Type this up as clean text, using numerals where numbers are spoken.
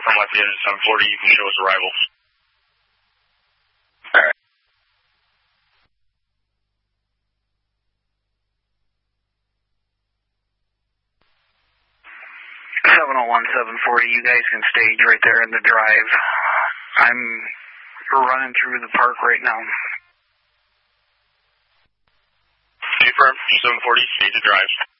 from Lafayette at 740, you can show us arrival. Alright. 701-740, you guys can stage right there in the drive. I'm running through the park right now. Confirm, 740, stage the drive.